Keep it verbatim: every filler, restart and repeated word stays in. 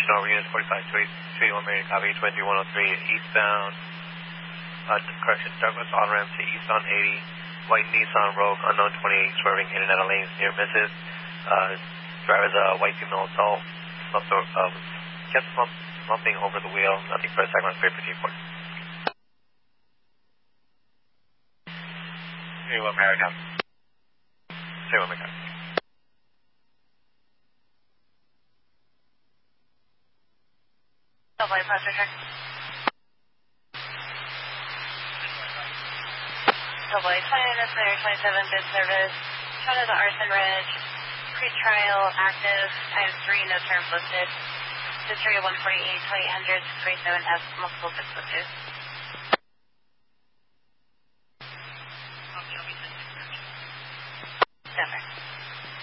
information over unit forty-five two eighty-one, Marion, copy twenty-one oh three, eastbound, uh, correction, Douglas on-ramp to eastbound eighty, white Nissan Rogue, unknown twenty-eight, swerving in and out of lanes near misses. Uh, driver's a white female adult, slumped, uh, kept slump, slumping over the wheel, nothing for a second on three fifteen report. twenty-one, Marion, twenty-one, Marion. Subway, passenger. Subway, twenty minutes later, twenty-seven, good service. Front of the Arson Ridge. Pre-trial, active, times three, no terms listed. History of one forty-eight, twenty hundred, twenty-seven S, multiple six oh two.